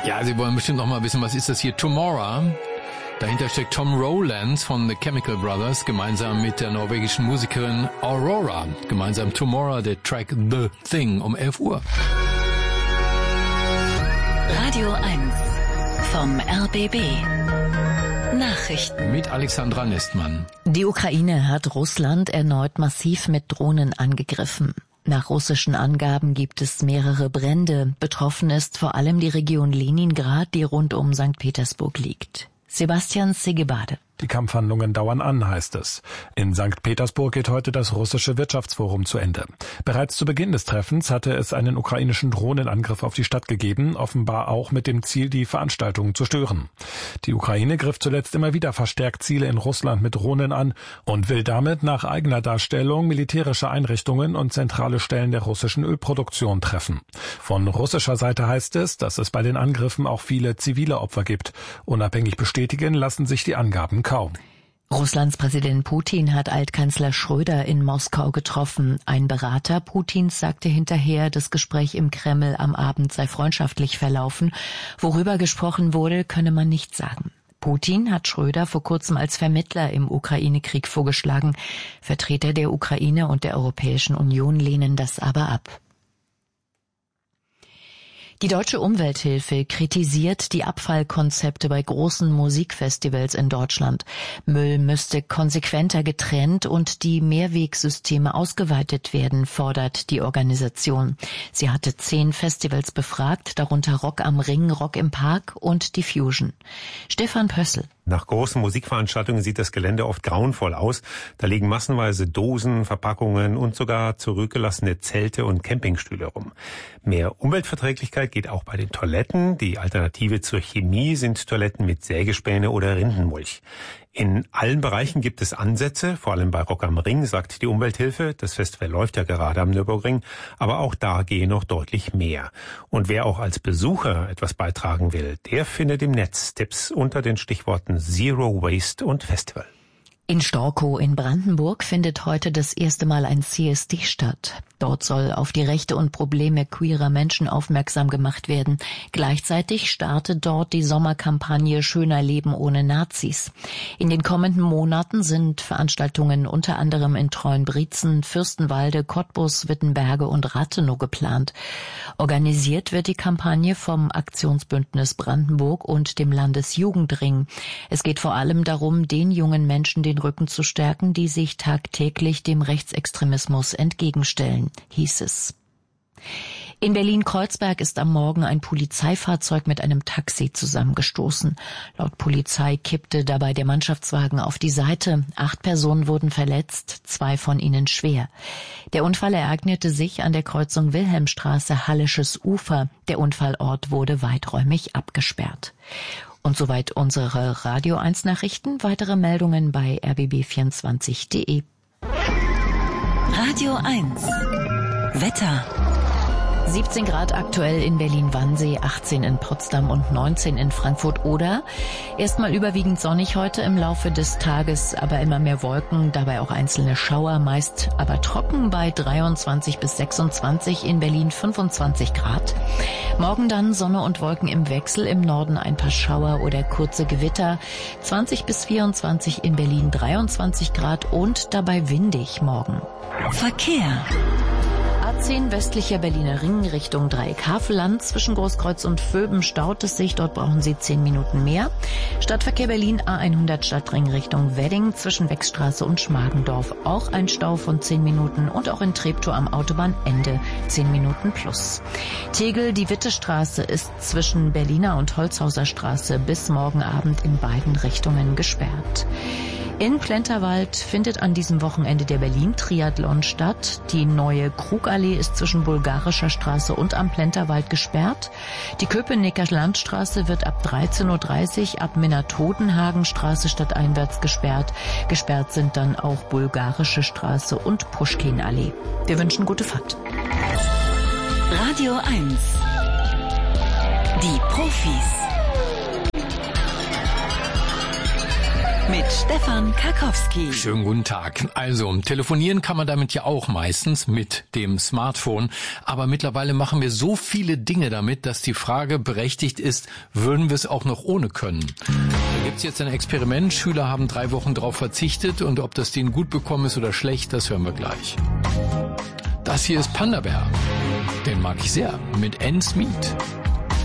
Ja, Sie wollen bestimmt noch mal wissen, was ist das hier? Tomorrow. Dahinter steckt Tom Rowlands von The Chemical Brothers, gemeinsam mit der norwegischen Musikerin Aurora. Gemeinsam Tomorrow, der Track The Thing um 11 Uhr. Radio 1 vom RBB. Nachrichten. Mit Alexandra Nestmann. Die Ukraine hat Russland erneut massiv mit Drohnen angegriffen. Nach russischen Angaben gibt es mehrere Brände. Betroffen ist vor allem die Region Leningrad, die rund um St. Petersburg liegt. Sebastian Segebade. Die Kampfhandlungen dauern an, heißt es. In St. Petersburg geht heute das russische Wirtschaftsforum zu Ende. Bereits zu Beginn des Treffens hatte es einen ukrainischen Drohnenangriff auf die Stadt gegeben, offenbar auch mit dem Ziel, die Veranstaltung zu stören. Die Ukraine griff zuletzt immer wieder verstärkt Ziele in Russland mit Drohnen an und will damit nach eigener Darstellung militärische Einrichtungen und zentrale Stellen der russischen Ölproduktion treffen. Von russischer Seite heißt es, dass es bei den Angriffen auch viele zivile Opfer gibt. Unabhängig bestätigen lassen sich die Angaben kaum. Russlands Präsident Putin hat Altkanzler Schröder in Moskau getroffen. Ein Berater Putins sagte hinterher, das Gespräch im Kreml am Abend sei freundschaftlich verlaufen. Worüber gesprochen wurde, könne man nicht sagen. Putin hat Schröder vor kurzem als Vermittler im Ukraine-Krieg vorgeschlagen. Vertreter der Ukraine und der Europäischen Union lehnen das aber ab. Die Deutsche Umwelthilfe kritisiert die Abfallkonzepte bei großen Musikfestivals in Deutschland. Müll müsste konsequenter getrennt und die Mehrwegsysteme ausgeweitet werden, fordert die Organisation. Sie hatte 10 Festivals befragt, darunter Rock am Ring, Rock im Park und die Fusion. Stefan Pössl. Nach großen Musikveranstaltungen sieht das Gelände oft grauenvoll aus. Da liegen massenweise Dosen, Verpackungen und sogar zurückgelassene Zelte und Campingstühle rum. Mehr Umweltverträglichkeit geht auch bei den Toiletten. Die Alternative zur Chemie sind Toiletten mit Sägespäne oder Rindenmulch. In allen Bereichen gibt es Ansätze, vor allem bei Rock am Ring, sagt die Umwelthilfe. Das Festival läuft ja gerade am Nürburgring, aber auch da gehe noch deutlich mehr. Und wer auch als Besucher etwas beitragen will, der findet im Netz Tipps unter den Stichworten Zero Waste und Festival. In Storkow in Brandenburg findet heute das erste Mal ein CSD statt. Dort soll auf die Rechte und Probleme queerer Menschen aufmerksam gemacht werden. Gleichzeitig startet dort die Sommerkampagne Schöner Leben ohne Nazis. In den kommenden Monaten sind Veranstaltungen unter anderem in Treuenbrietzen, Fürstenwalde, Cottbus, Wittenberge und Rathenow geplant. Organisiert wird die Kampagne vom Aktionsbündnis Brandenburg und dem Landesjugendring. Es geht vor allem darum, den jungen Menschen den Rücken zu stärken, die sich tagtäglich dem Rechtsextremismus entgegenstellen, hieß es. In Berlin-Kreuzberg ist am Morgen ein Polizeifahrzeug mit einem Taxi zusammengestoßen. Laut Polizei kippte dabei der Mannschaftswagen auf die Seite. 8 Personen wurden verletzt, 2 von ihnen schwer. Der Unfall ereignete sich an der Kreuzung Wilhelmstraße, Hallisches Ufer. Der Unfallort wurde weiträumig abgesperrt. Und soweit unsere Radio 1 Nachrichten. Weitere Meldungen bei rbb24.de. Radio 1 Wetter. 17 Grad aktuell in Berlin-Wannsee, 18 in Potsdam und 19 in Frankfurt-Oder. Erstmal überwiegend sonnig heute im Laufe des Tages, aber immer mehr Wolken, dabei auch einzelne Schauer, meist aber trocken bei 23 bis 26, in Berlin 25 Grad. Morgen dann Sonne und Wolken im Wechsel, im Norden ein paar Schauer oder kurze Gewitter, 20 bis 24 in Berlin, 23 Grad und dabei windig morgen. Verkehr. A10 westlicher Berliner Ring Richtung Dreieck-Havelland. Zwischen Großkreuz und Vöben staut es sich. Dort brauchen Sie 10 Minuten mehr. Stadtverkehr Berlin A100 Stadtring Richtung Wedding. Zwischen Wechstraße und Schmargendorf auch ein Stau von 10 Minuten. Und auch in Treptow am Autobahnende 10 Minuten plus. Tegel, die Wittestraße ist zwischen Berliner und Holzhauser Straße bis morgen Abend in beiden Richtungen gesperrt. In Plenterwald findet an diesem Wochenende der Berlin-Triathlon statt. Die neue Krugallee ist zwischen Bulgarischer Straße und am Plenterwald gesperrt. Die Köpenicker Landstraße wird ab 13.30 Uhr ab Minna-Totenhagen-Straße stadteinwärts gesperrt. Gesperrt sind dann auch Bulgarische Straße und Puschkin-Allee. Wir wünschen gute Fahrt. Radio 1 Die Profis mit Stefan Karkowski. Schönen guten Tag. Also, telefonieren kann man damit ja auch meistens mit dem Smartphone. Aber mittlerweile machen wir so viele Dinge damit, dass die Frage berechtigt ist, würden wir es auch noch ohne können? Da gibt's jetzt ein Experiment. Schüler haben 3 Wochen darauf verzichtet. Und ob das denen gut bekommen ist oder schlecht, das hören wir gleich. Das hier ist Panda Bear. Den mag ich sehr. Mit Ends Meet.